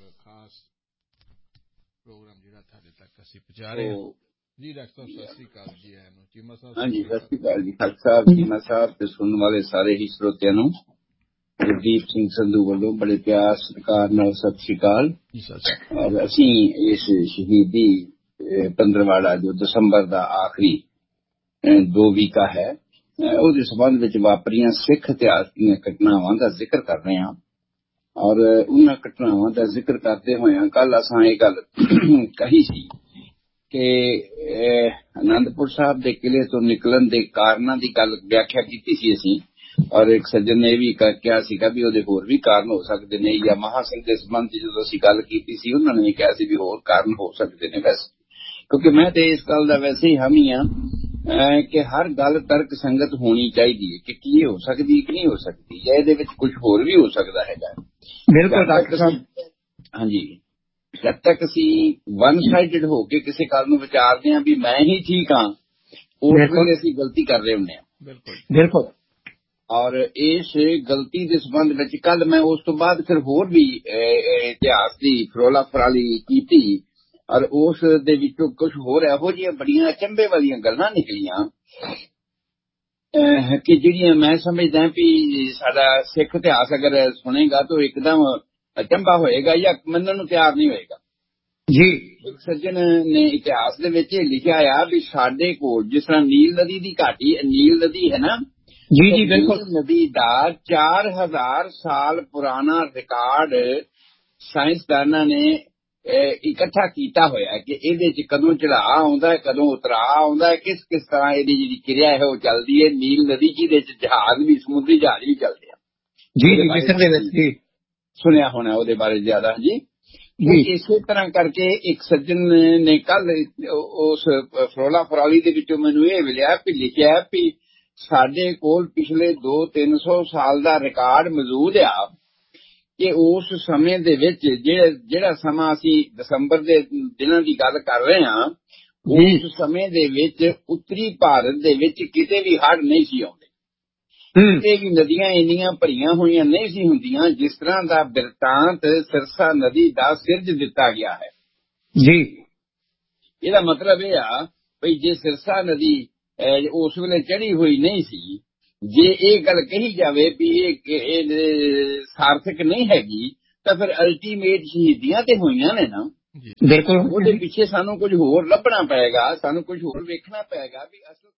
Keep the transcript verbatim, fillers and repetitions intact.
ਖਾਸ ਪ੍ਰੋਗਰਾਮ ਜਿਹੜਾ ਤੁਹਾਡੇ ਤੱਕ ਅਸੀਂ ਪਹੁੰਚਾ ਰਹੇ ਹਾਂ। ਜੀ ਡਾਕਟਰ ਸਾਹਿਬ ਸਤਿ ਸ੍ਰੀ ਅਕਾਲ ਜੀ। ਆਇਆਂ ਚੀਮਾ ਸਾਹਿਬ ਹਾਂਜੀ ਸਤਿ ਸ੍ਰੀ ਅਕਾਲ ਜੀ ਖਾਲਸਾ ਸਾਹਿਬ ਚੀਮਾ ਸਾਹਿਬ ਤੇ ਸੁਣਨ ਵਾਲੇ ਸਾਰੇ ਹੀ ਸਰੋਤਿਆਂ ਨੂੰ ਗੁਰਦੀਪ ਸਿੰਘ ਸੰਧੂ ਵੱਲੋਂ ਬੜੇ ਪਿਆਰ ਸਤਿਕਾਰ ਨਾਲ ਸਤਿ ਸ੍ਰੀ ਅਕਾਲ। ਔਰ ਅਸੀਂ ਇਸ ਸ਼ਹੀਦੀ ਪੰਦਰਵਾੜਾ ਜੋ ਦਸੰਬਰ ਦਾ ਆਖਰੀ ਦੋ ਵੀਕਾ ਹੈ ਉਹਦੇ ਸੰਬੰਧ ਵਿੱਚ ਵਾਪਰੀਆਂ ਸਿੱਖ ਇਤਿਹਾਸ ਦੀਆਂ ਘਟਨਾਵਾਂ ਦਾ ਜ਼ਿਕਰ ਕਰ ਰਹੇ ਹਾਂ। ਔਰ ਉਹਨਾਂ ਘਟਨਾਵਾਂ ਦਾ ਜ਼ਿਕਰ ਕਰਦੇ ਹੋਇਆਂ ਕੱਲ ਅਸਾਂ ਇਹ ਗੱਲ ਕਹੀ ਸੀ ਕਿ ਅਨੰਦਪੁਰ ਸਾਹਿਬ ਦੇ ਕਿਲੇ ਤੋਂ ਨਿਕਲਣ ਦੇ ਕਾਰਨਾਂ ਦੀ ਗੱਲ ਵਿਆਖਿਆ ਕੀਤੀ ਸੀ ਅਸੀਂ। ਔਰ ਇੱਕ ਸੱਜਣ ਨੇ ਇਹ ਵੀ ਕਿਹਾ ਸੀਗਾ ਵੀ ਉਹਦੇ ਹੋਰ ਵੀ ਕਾਰਨ ਹੋ ਸਕਦੇ ਨੇ ਜਾਂ ਮਹਾ ਸਿੰਘ ਦੇ ਸੰਬੰਧ ਜਦੋਂ ਅਸੀਂ ਗੱਲ ਕੀਤੀ ਸੀ ਉਹਨਾਂ ਨੇ ਵੀ ਕਿਹਾ ਸੀ ਵੀ ਹੋਰ ਕਾਰਨ ਹੋ ਸਕਦੇ ਨੇ। ਵੈਸੇ ਕਿਉਂਕਿ ਮੈਂ ਤੇ ਇਸ ਗੱਲ ਦਾ ਵੈਸੇ ਹੀ ਹਾਮੀ ਹਾਂ ਕਿ ਹਰ ਗੱਲ ਤਰਕ ਸੰਗਤ ਹੋਣੀ ਚਾਹੀਦੀ ਹੈ ਕਿ ਕੀ ਹੋ ਸਕਦੀ ਕਿ ਨਹੀਂ ਹੋ ਸਕਦੀ ਜਾਂ ਇਹਦੇ ਵਿੱਚ ਕੁਝ ਹੋਰ ਵੀ ਹੋ ਸਕਦਾ ਹੈਗਾ। ਬਿਲਕੁਲ ਡਾਕਟਰ ਸਾਹਿਬ। ਹਾਂਜੀ ਜਦ ਤੱਕ ਅਸੀਂ ਵਨ ਸਾਈਡਡ ਹੋ ਕੇ ਕਿਸੇ ਗੱਲ ਨੂੰ ਵਿਚਾਰਦੇ ਹਾਂ ਵੀ ਮੈਂ ਹੀ ਠੀਕ ਹਾਂ ਉਸ ਵੇਲੇ ਅਸੀਂ ਗਲਤੀ ਕਰ ਰਹੇ ਹੁੰਦੇ ਹਾਂ। ਬਿਲਕੁਲ ਬਿਲਕੁਲ। ਔਰ ਇਸ ਗਲਤੀ ਦੇ ਸੰਬੰਧ ਵਿੱਚ ਕੱਲ ਮੈਂ ਉਸ ਤੋਂ ਬਾਅਦ ਫਿਰ ਹੋਰ ਵੀ ਇਤਿਹਾਸ ਦੀ ਫਰੋਲਾ ਫਰਾਲੀ ਕੀਤੀ ਔਰ ਉਸ ਦੇ ਵਿੱਚੋਂ ਕੁਝ ਹੋਰ ਇਹੋ ਜਿਹੀਆਂ ਬੜੀਆਂ ਅਚੰਭੇ ਵਾਲੀਆਂ ਗੱਲਾਂ ਨਿਕਲੀਆਂ ਕਿ ਜਿਹੜੀਆਂ ਮੈਂ ਸਮਝਦਾ ਵੀ ਸਾਡਾ ਸਿੱਖ ਇਤਿਹਾਸ ਅਗਰ ਸੁਣੇਗਾ ਤਾਂ ਇੱਕਦਮ ਅਚੰਭਾ ਹੋਏਗਾ ਜਾਂ ਮੰਨਣ ਨੂੰ ਤਿਆਰ ਨਹੀਂ ਹੋਏਗਾ। ਜੀ ਇੱਕ ਸੱਜਣ ਨੇ ਇਤਿਹਾਸ ਦੇ ਵਿੱਚ ਲਿਖਿਆ ਆ ਵੀ ਸਾਡੇ ਕੋਲ ਜਿਸ ਤਰ੍ਹਾਂ ਨੀਲ ਨਦੀ ਦੀ ਘਾਟੀ ਨੀਲ ਨਦੀ ਹੈ ਨਾ ਜੀ ਜੀ ਬਿਲਕੁਲ ਨਦੀ ਦਾ ਚਾਰ ਹਜ਼ਾਰ ਸਾਲ ਪੁਰਾਣਾ ਰਿਕਾਰਡ ਸਾਇੰਸਦਾਨਾਂ ਨੇ ਇਕੱਠਾ ਕੀਤਾ ਹੋਇਆ ਕਿ ਇਹਦੇ ਚ ਕਦੋਂ ਚੜਾਅ ਆਉਂਦਾ ਹੈ ਕਦੋਂ ਉਤਰਾਅ ਆਉਂਦਾ ਹੈ ਕਿਸ ਕਿਸ ਤਰ੍ਹਾਂ ਇਹਦੀ ਜਿਹੜੀ ਕਿਰਿਆ ਹੈ ਉਹ ਚੱਲਦੀ ਹੈ। ਨੀਲ ਨਦੀ ਜਿਹਦੇ ਚ ਜਹਾਜ਼ ਵੀ ਸਮੁੰਦਰੀ ਜਹਾਜ਼ ਵੀ ਚੱਲਦੇ ਆ। ਜੀ ਜੀ ਮਿਸਰ ਦੇ ਵਿੱਚ ਜੀ ਸੁਣਿਆ ਹੋਣਾ ਉਹਦੇ ਬਾਰੇ ਜ਼ਿਆਦਾ। ਜੀ ਇਸੇ ਤਰ੍ਹਾਂ ਕਰਕੇ ਇੱਕ ਸੱਜਣ ਨੇ ਕੱਲ ਉਸ ਫਰੋਲਾ ਫਰਾਲੀ ਦੇ ਵਿੱਚੋਂ ਮੈਨੂੰ ਇਹ ਮਿਲਿਆ ਵੀ ਲਿਖਿਆ ਵੀ ਸਾਡੇ ਕੋਲ ਪਿਛਲੇ ਦੋ ਤਿੰਨ ਸੌ ਸਾਲ ਦਾ ਰਿਕਾਰਡ ਮੌਜੂਦ ਆ ਕਿ ਉਸ ਸਮੇਂ ਦੇ ਵਿੱਚ ਜਿਹੜਾ ਸਮਾਂ ਅਸੀਂ ਦਸੰਬਰ ਦੇ ਦਿਨਾਂ ਦੀ ਗੱਲ ਕਰ ਰਹੇ ਹਾਂ ਉਸ ਸਮੇਂ ਦੇ ਵਿੱਚ ਉੱਤਰੀ ਭਾਰਤ ਦੇ ਵਿੱਚ ਕਿਤੇ ਵੀ ਹੜ੍ਹ ਨਹੀਂ ਸੀ ਆਉਂਦੇ। ਕਿਤੇ ਵੀ ਨਦੀਆਂ ਇੰਨੀਆਂ ਭਰੀਆਂ ਹੋਈਆਂ ਨਹੀਂ ਸੀ ਹੁੰਦੀਆਂ ਜਿਸ ਤਰ੍ਹਾਂ ਦਾ ਬਿਰਤਾਂਤ ਸਿਰਸਾ ਨਦੀ ਦਾ ਸਿਰਜ ਦਿੱਤਾ ਗਿਆ ਹੈ। ਜੀ ਇਹਦਾ ਮਤਲਬ ਇਹ ਆ ਵੀ ਜੇ ਸਿਰਸਾ ਨਦੀ ਉਸ ਵੇਲੇ ਚੜੀ ਹੋਈ ਨਹੀਂ ਸੀ ਜੇ ਇਹ ਗੱਲ ਕਹੀ ਜਾਵੇ ਵੀ ਇਹ ਸਾਰਥਕ ਨਹੀਂ ਹੈਗੀ ਤਾਂ ਫਿਰ ਅਲਟੀਮੇਟ ਸ਼ਹੀਦੀਆਂ ਤੇ ਹੋਈਆਂ ਨੇ ਨਾ। ਬਿਲਕੁਲ ਉਹਦੇ ਪਿੱਛੇ ਸਾਨੂੰ ਕੁਝ ਹੋਰ ਲੱਭਣਾ ਪਏਗਾ ਸਾਨੂੰ ਕੁਝ ਹੋਰ ਵੇਖਣਾ ਪਏਗਾ ਵੀ ਅਸਲ